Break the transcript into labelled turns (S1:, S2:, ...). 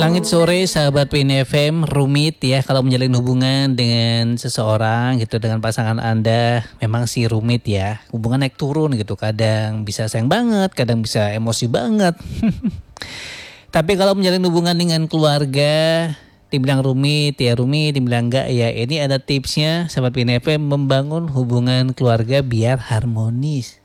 S1: Langit sore sahabat Win FM, rumit ya kalau menjalin hubungan dengan seseorang gitu, dengan pasangan Anda. Memang sih rumit ya, hubungan naik turun gitu, kadang bisa sayang banget, kadang bisa emosi banget. Tapi kalau menjalin hubungan dengan keluarga, dibilang rumit, dibilang enggak ya. Ini ada tipsnya sahabat Win FM membangun hubungan keluarga biar harmonis.